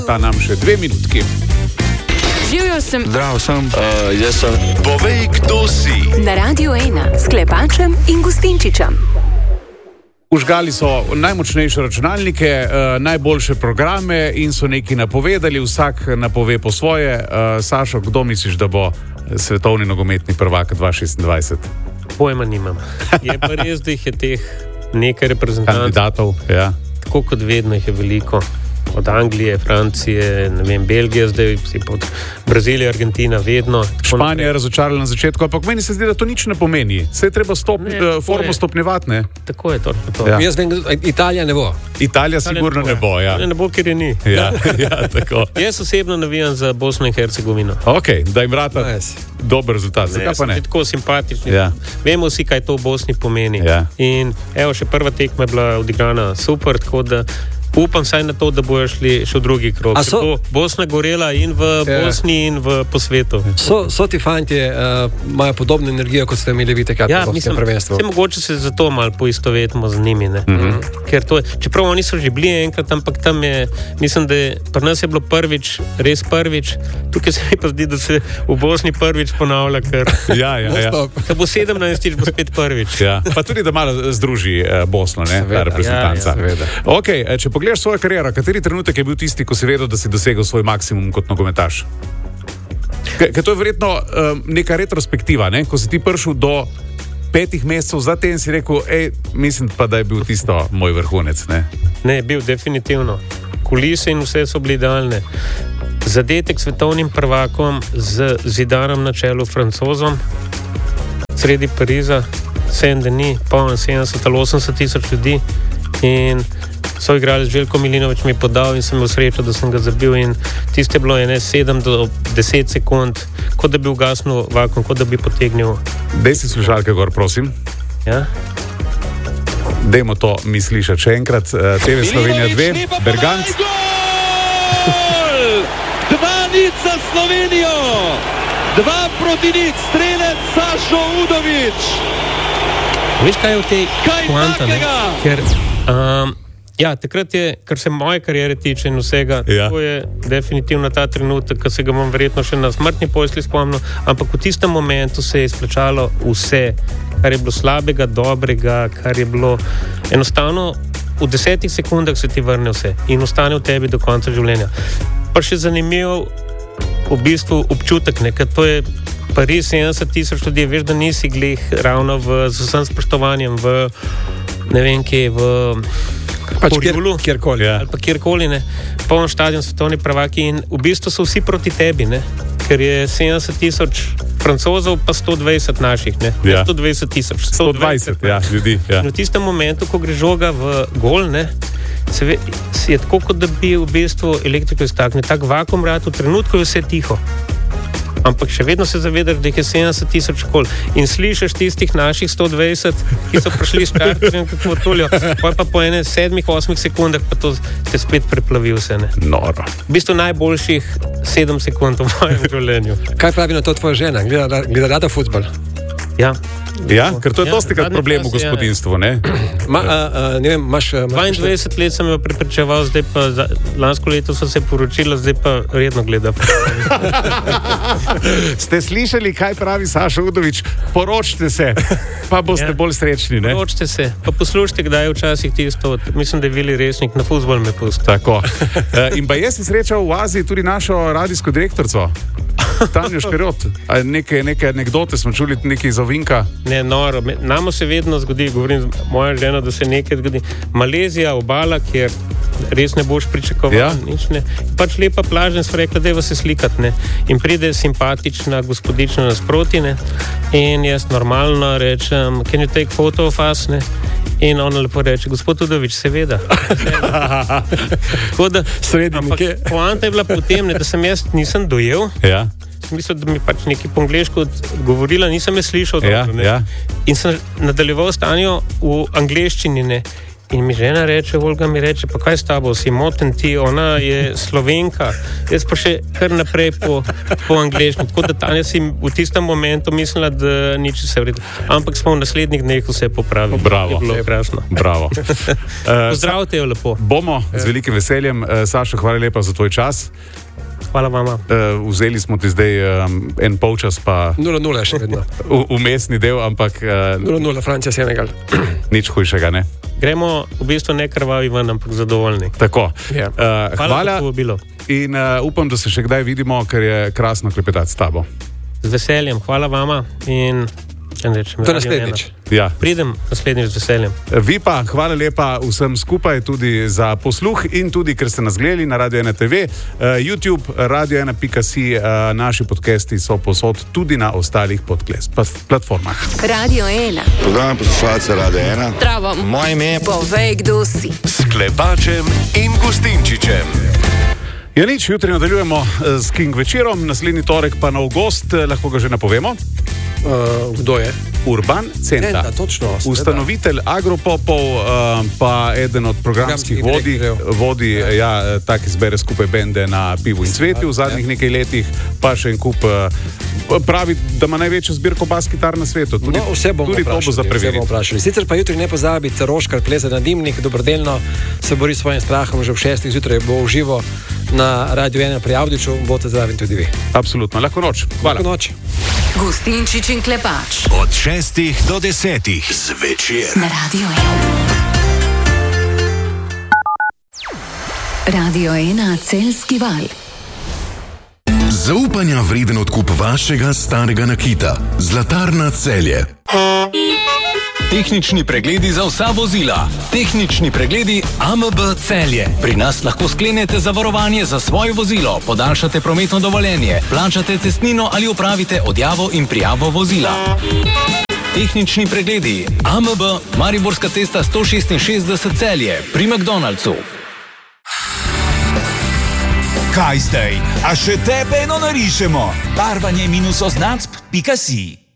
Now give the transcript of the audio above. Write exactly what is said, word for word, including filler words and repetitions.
Ta nam še dve minutki. Živjo sem. Zdravo sem. Uh, jaz sem. Povej, kdo si. Na Radiu ena s Klepačem in Gustinčičem. Užgali so najmočnejše računalnike, uh, najboljše programe in so nekaj napovedali, vsak napove po svoje. Uh, Sašo, kdo misliš, da bo svetovni nogometni prvak dva tisoč šestindvajset? Pojma nimam. Je pa res, da jih je teh nekaj reprezentantov. Kandidatov, ja. Tako kot vedno jih je veliko. Od Anglije, Francije, ne vem, Belgije, zdaj si pod Brazilija, Argentina, vedno. Španija je razočarala na začetku, ampak meni se zdi, da to nič ne pomeni. Se je treba stop, ne, uh, formo stopnjevati, ne? Tako je, točno to. Ja. Jaz vem, Italija ne bo. Italija sigurno ne bo, ja. Ne, ne bo, ker je ni. Ja, ja, tako. Jaz osebno navijam za Bosno in Hercegovino. Ok, da jim rata Nice. dober rezultat. Zakaj pa ne? Tako simpatični. Ja. Vemo vsi, kaj to v Bosni pomeni. Ja. In evo, še prva tekma je bila odigrana super, tako da upam saj na to, da bojo šli še v drugi krog. A so- Bo Bosna gorela in v Ja. Bosni in v po svetu. So, so ti fantje, uh, imajo podobno energijo, kot ste imeli vi takrat Ja, na mislim, Evropskem prvenstvu. se mogoče se zato malo poistovetimo z njimi. Ne? Mm-hmm. Ker to je, čeprav oni so že bili enkrat, ampak tam je, mislim, da je, pri nas je bilo prvič, res prvič, tukaj se mi pa zdi, da se v Bosni prvič ponavlja, ker Ja, ja, ja. ko bo sedemnajstič, bo spet prvič. Ja. Pa tudi, da malo združi eh, Bosno, ne, ta reprezentanca. ja, seveda. Ok, eh, če pogledaš svojo kariero, kateri trenutek je bil tisti, ko si vedel, da si dosegel svoj maksimum kot nogometaš? Ker to je verjetno um, neka retrospektiva, ne? Ko si ti prišel do petih mesecev zatem, si rekel, ej, mislim pa, da je bil tisto moj vrhunec, ne? Ne, bil definitivno. Kulise in vse so bili idealne. Zadetek svetovnim prvakom z Zidanom na čelu, Francozom, sredi Pariza, Saint-Denis, polno sedemdeset ali osemdeset tisoč ljudi in so igrali z Željkom Milinović, mi je podal in sem imel srečo, da sem ga zabil in tiste je bilo ene sedem do deset sekund, kot da bi ugasnil vakuum, kot da bi potegnil. Dej si slušalke gor, prosim. Ja? Dejmo to mi slišati še enkrat. Uh, T V Slovenija dve, Bergant. Dva nič za Slovenijo, dva proti nič, strelec Sašo Udovič. Veš, kaj je v tej Kaj poanta, ne? takega? Ker, um, ja, takrat je, kar se moje kariere tiče in vsega, Ja. to je definitivno ta trenutek, ko se ga bom verjetno še na smrtni posli spomnil, ampak v tistem momentu se je izplačalo vse, kar je bilo slabega, dobrega, kar je bilo enostavno v desetih sekundah se ti vrne vse in ostane v tebi do konca življenja. Pa še zanimiv v bistvu občutek, ne, ker to je Pariz, sedemdeset tisoč ljudi, veš, da nisi glih ravno v, z vsem spoštovanjem v, ne vem kje, v Pač kjer, Horjulu, kjerkoli. Ja. ali pa kjerkoli, ne, poln stadion, svetovni prvaki in v bistvu so vsi proti tebi, ne, ker je sedemdeset tisoč Francozov pa sto dvajset naših, ne, ne Ja. sto dvajset tisoč, sto dvajset, ja, ljudi. Ja. In v tistem momentu, ko gre žoga v gol, ne, se ve, je tako, kot da bi v bistvu elektriko iztaknil, tak vakuum rad, v trenutku je vse tiho. Ampak še vedno se zavedaš, da jih je sedemdeset tisoč kol in slišiš tistih naših sto dvajset, ki so prišli s čarterjem, kako tolijo, pa pa po ene sedmih, osmih sekundah pa to te spet preplavi vse, ne. Noro. V bistvu najboljših sedem sekund v mojem življenju. Kaj pravi na to tvoja žena? Gleda, gleda rada futbol? Ja. Ja, ker to je Ja, dosti krat zadnji problem v čas, ja. gospodinstvu, ne? Ma, a, a, ne vem, imaš... imaš- dvaindvajset let sem jo prepričeval, zdaj pa za, lansko leto so se poročila, zdaj pa redno gleda. Ste slišali, kaj pravi Sašo Udovič? Poročite se, pa boste Ja. bolj srečni, ne? Poročite se, pa poslušajte, kdaj je včasih tisto, mislim, da je Vili Resnik na fuzbol me pustil. Tako. E, in pa jaz sem srečal v Aziji tudi našo radijsko direktorico, Tanjo Škerot. A Neke, neke anekdote smo čuli, nekaj iz ovinka. Ne, noro. Me- Namo se vedno zgodi, govorim z mojo ženo, da se nekaj zgodi. Malezija, obala, kjer res ne boš pričakoval, Ja. nič ne. Pač lepa plaža in smo rekli, dajva se slikati, ne. In pride simpatična gospodična nasproti, ne. In jaz normalno rečem, can you take photo of us, ne. In ona lepo reče, gospod Udovič, seveda. Tako da, Sredi ampak nekje. poanta je bila potem, ne, da sem jaz nisem dojel, Ja, mislil, da mi pač nekaj po angleško govorila, nisem je slišal ja, dobro, ne. ja. In sem nadaljeval stanjo v angleščini, ne. In mi žena reče, Olga mi reče, pa kaj s tabo, si moten ti, ona je Slovenka, jaz pa še kar naprej po, po angleško. Tako da Tanja si v tistem momentu mislila, da nič se vredi. Ampak smo v naslednjih dneh vse popravili. Bravo. Je bilo krasno. Bravo. uh, Pozdravite jo lepo. Bomo z velikim veseljem. Uh, Sašo, hvala lepa za tvoj čas. Hvala vama. Uh, vzeli smo ti zdaj um, en polčas, pa nula nula še vedno. Umestni del, ampak uh, nula nula, Francija, Senegal. Nič hujšega, ne? Gremo v bistvu ne krvavi ven, ampak zadovoljni. Tako. Ja. Uh, hvala. Hvala in uh, upam, da se še kdaj vidimo, ker je krasno klepetati s tabo. Z veseljem. Hvala vama in rečem, to naslednjič. Ja. Pridem naslednjič z veseljem. Vi pa, hvala lepa vsem skupaj tudi za posluh in tudi, ker ste nas gledali na Radio ena te ve, uh, YouTube, radio ena pika si, uh, naši podcasti so posod tudi na ostalih podcast platformah. Radio ena. Pozdravljam poslušalce Radio ena. Zdravo. Moje ime je Povej, kdo si. S Klepačem in Gustinčičem. Ja, nič, jutri nadaljujemo s King večerom, naslednji torek pa nov gost, lahko ga že napovemo. Uh, kdo je? Urban Centa, Centa, točno, ustanovitelj Agropopov, uh, pa eden od programskih vodi, vodi ja. Ja, tak izbere skupaj bende na Pivu in Cvetju v zadnjih ja. nekaj letih, pa še en kup, uh, pravi, da ima največjo zbirko bas kitar na svetu. Tudi, no, vse bomo tudi to bo za preveriti. Sicer pa jutri ne pozabite, Roškar pleza na dimnik, dobrodelno se bori s svojim strahom, že v šestih zjutraj bo uživo na Radio ena pri Avdiču, boste zraven tudi vi. Absolutno, lahko noč. Hvala. Lahko noč. Gustinčič in Klepač. Od šestih do desetih zvečer. Na Radio ena. Radio ena Celjski val. Zaupanja vreden odkup vašega starega nakita. Zlatarna Celje. Tehnični pregledi za vsa vozila. Tehnični pregledi A M B Celje. Pri nas lahko sklenete zavarovanje za svoje vozilo, podaljšate prometno dovoljenje, plačate cestnino ali opravite odjavo in prijavo vozila. Tehnični pregledi A M B Mariborska cesta sto šestinšestdeset Celje pri McDonald'su. Kaj zdaj? A še tebe eno narišemo? Barvanje minus oznacb pika si.